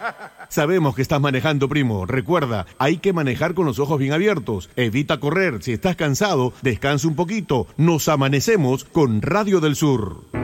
Sabemos que estás manejando, primo. Recuerda, hay que manejar con los ojos bien abiertos. Evita correr. Si estás cansado, descansa un poquito. Nos amanecemos con Radio del Sur.